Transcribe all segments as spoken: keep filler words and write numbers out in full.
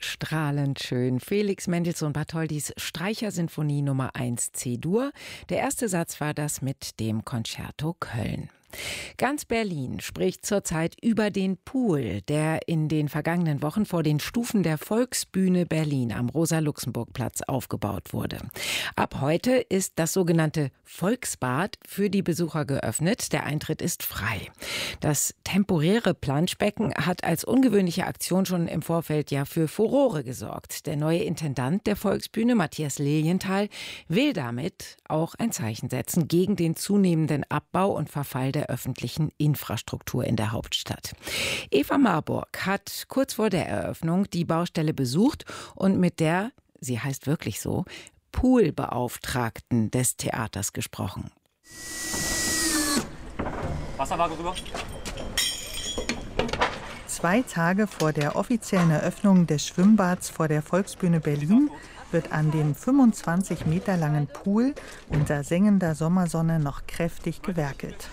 strahlend schön. Felix Mendelssohn Bartholdys Streichersinfonie Nummer eins C-Dur. Der erste Satz war das mit dem Concerto Köln. Ganz Berlin spricht zurzeit über den Pool, der in den vergangenen Wochen vor den Stufen der Volksbühne Berlin am Rosa-Luxemburg-Platz aufgebaut wurde. Ab heute ist das sogenannte Volksbad für die Besucher geöffnet. Der Eintritt ist frei. Das temporäre Planschbecken hat als ungewöhnliche Aktion schon im Vorfeld ja für Furore gesorgt. Der neue Intendant der Volksbühne, Matthias Lilienthal, will damit auch ein Zeichen setzen gegen den zunehmenden Abbau und Verfall der der öffentlichen Infrastruktur in der Hauptstadt. Eva Marburg hat kurz vor der Eröffnung die Baustelle besucht und mit der, sie heißt wirklich so, Poolbeauftragten des Theaters gesprochen. Wasserwaage rüber. Zwei Tage vor der offiziellen Eröffnung des Schwimmbads vor der Volksbühne Berlin wird an dem fünfundzwanzig Meter langen Pool unter sengender Sommersonne noch kräftig gewerkelt.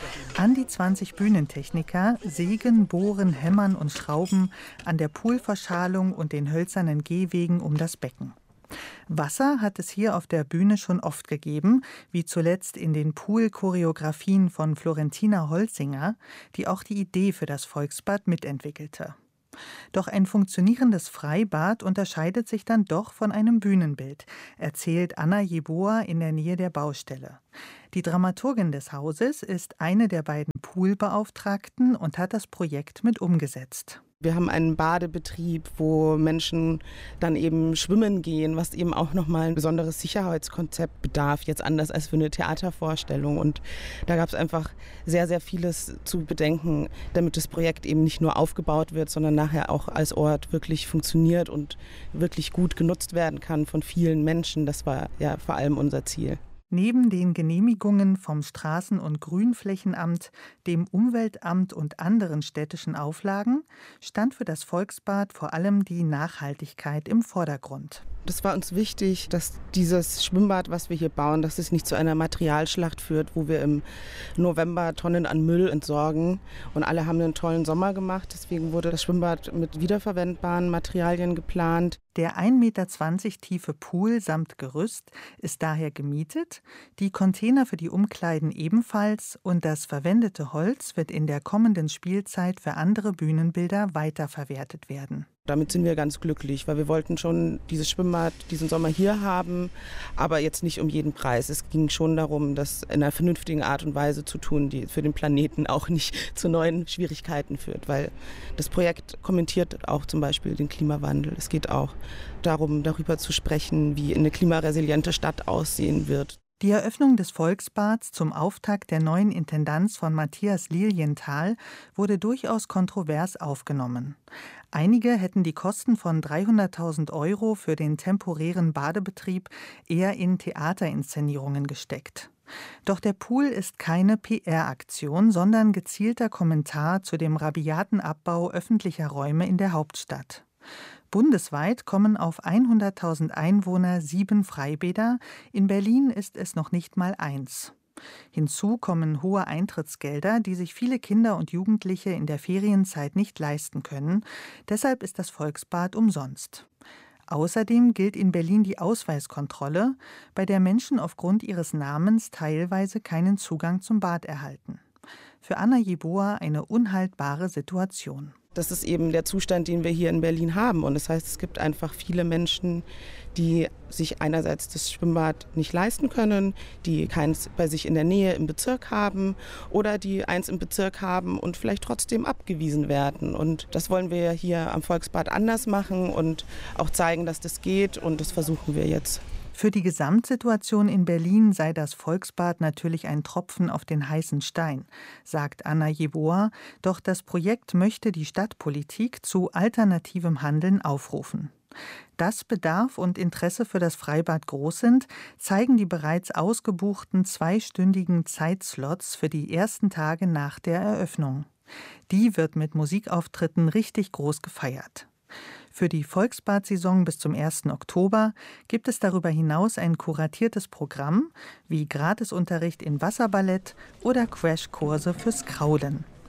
An die zwanzig Bühnentechniker sägen, bohren, hämmern und schrauben an der Poolverschalung und den hölzernen Gehwegen um das Becken. Wasser hat es hier auf der Bühne schon oft gegeben, wie zuletzt in den Pool-Choreografien von Florentina Holzinger, die auch die Idee für das Volksbad mitentwickelte. Doch ein funktionierendes Freibad unterscheidet sich dann doch von einem Bühnenbild, erzählt Anna Jeboa in der Nähe der Baustelle. Die Dramaturgin des Hauses ist eine der beiden Poolbeauftragten und hat das Projekt mit umgesetzt. Wir haben einen Badebetrieb, wo Menschen dann eben schwimmen gehen, was eben auch nochmal ein besonderes Sicherheitskonzept bedarf, jetzt anders als für eine Theatervorstellung. Und da gab es einfach sehr, sehr vieles zu bedenken, damit das Projekt eben nicht nur aufgebaut wird, sondern nachher auch als Ort wirklich funktioniert und wirklich gut genutzt werden kann von vielen Menschen. Das war ja vor allem unser Ziel. Neben den Genehmigungen vom Straßen- und Grünflächenamt, dem Umweltamt und anderen städtischen Auflagen stand für das Volksbad vor allem die Nachhaltigkeit im Vordergrund. Das war uns wichtig, dass dieses Schwimmbad, was wir hier bauen, dass es nicht zu einer Materialschlacht führt, wo wir im November Tonnen an Müll entsorgen. Und alle haben einen tollen Sommer gemacht. Deswegen wurde das Schwimmbad mit wiederverwendbaren Materialien geplant. Der ein Meter zwanzig tiefe Pool samt Gerüst ist daher gemietet, die Container für die Umkleiden ebenfalls und das verwendete Holz wird in der kommenden Spielzeit für andere Bühnenbilder weiterverwertet werden. Damit sind wir ganz glücklich, weil wir wollten schon dieses Schwimmbad diesen Sommer hier haben, aber jetzt nicht um jeden Preis. Es ging schon darum, das in einer vernünftigen Art und Weise zu tun, die für den Planeten auch nicht zu neuen Schwierigkeiten führt, weil das Projekt kommentiert auch zum Beispiel den Klimawandel. Es geht auch darum, darüber zu sprechen, wie eine klimaresiliente Stadt aussehen wird. Die Eröffnung des Volksbads zum Auftakt der neuen Intendanz von Matthias Lilienthal wurde durchaus kontrovers aufgenommen. Einige hätten die Kosten von dreihunderttausend Euro für den temporären Badebetrieb eher in Theaterinszenierungen gesteckt. Doch der Pool ist keine P R-Aktion, sondern gezielter Kommentar zu dem rabiaten Abbau öffentlicher Räume in der Hauptstadt. Bundesweit kommen auf hunderttausend Einwohner sieben Freibäder, in Berlin ist es noch nicht mal eins. Hinzu kommen hohe Eintrittsgelder, die sich viele Kinder und Jugendliche in der Ferienzeit nicht leisten können. Deshalb ist das Volksbad umsonst. Außerdem gilt in Berlin die Ausweiskontrolle, bei der Menschen aufgrund ihres Namens teilweise keinen Zugang zum Bad erhalten. Für Anna Jeboa eine unhaltbare Situation. Das ist eben der Zustand, den wir hier in Berlin haben. Und das heißt, es gibt einfach viele Menschen, die sich einerseits das Schwimmbad nicht leisten können, die keins bei sich in der Nähe im Bezirk haben oder die eins im Bezirk haben und vielleicht trotzdem abgewiesen werden. Und das wollen wir hier am Volksbad anders machen und auch zeigen, dass das geht. Und das versuchen wir jetzt. Für die Gesamtsituation in Berlin sei das Volksbad natürlich ein Tropfen auf den heißen Stein, sagt Anna Jeboa, doch das Projekt möchte die Stadtpolitik zu alternativem Handeln aufrufen. Dass Bedarf und Interesse für das Freibad groß sind, zeigen die bereits ausgebuchten zweistündigen Zeitslots für die ersten Tage nach der Eröffnung. Die wird mit Musikauftritten richtig groß gefeiert. Für die Volksbad-Saison bis zum ersten Oktober gibt es darüber hinaus ein kuratiertes Programm wie Gratisunterricht in Wasserballett oder Crashkurse fürs Kraulen.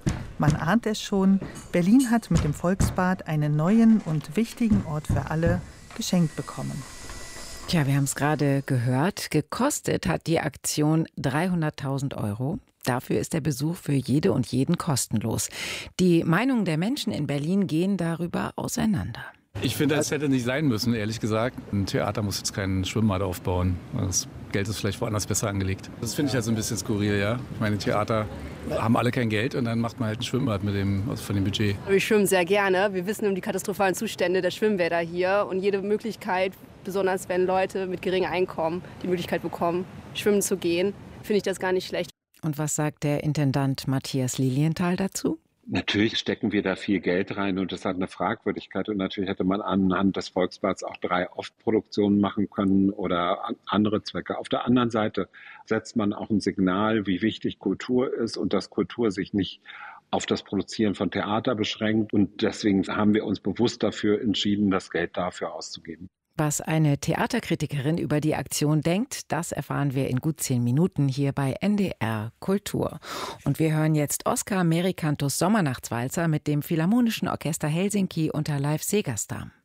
Man ahnt es schon, Berlin hat mit dem Volksbad einen neuen und wichtigen Ort für alle geschenkt bekommen. Tja, wir haben es gerade gehört. Gekostet hat die Aktion dreihunderttausend Euro. Dafür ist der Besuch für jede und jeden kostenlos. Die Meinungen der Menschen in Berlin gehen darüber auseinander. Ich finde, es hätte nicht sein müssen, ehrlich gesagt. Ein Theater muss jetzt keinen Schwimmbad aufbauen. Das Geld ist vielleicht woanders besser angelegt. Das finde ich halt so ein bisschen skurril, ja. Ich meine, Theater haben alle kein Geld und dann macht man halt ein Schwimmbad mit dem, also von dem Budget. Wir schwimmen sehr gerne. Wir wissen um die katastrophalen Zustände der Schwimmbäder hier. Und jede Möglichkeit, besonders wenn Leute mit geringem Einkommen die Möglichkeit bekommen, schwimmen zu gehen, finde ich das gar nicht schlecht. Und was sagt der Intendant Matthias Lilienthal dazu? Natürlich stecken wir da viel Geld rein und das hat eine Fragwürdigkeit. Und natürlich hätte man anhand des Volksbads auch drei Off-Produktionen machen können oder andere Zwecke. Auf der anderen Seite setzt man auch ein Signal, wie wichtig Kultur ist und dass Kultur sich nicht auf das Produzieren von Theater beschränkt. Und deswegen haben wir uns bewusst dafür entschieden, das Geld dafür auszugeben. Was eine Theaterkritikerin über die Aktion denkt, das erfahren wir in gut zehn Minuten hier bei N D R Kultur. Und wir hören jetzt Oskar Merikantos Sommernachtswalzer mit dem Philharmonischen Orchester Helsinki unter Leif Segerstam.